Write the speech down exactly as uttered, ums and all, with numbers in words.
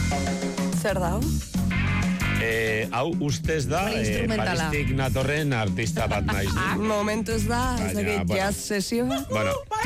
Zer da, hau? Eh, hau ustez da, eh, Paristik natorren artista bat naiz. Momentuz da, ez dakit, jazz sesio bat? Bueno,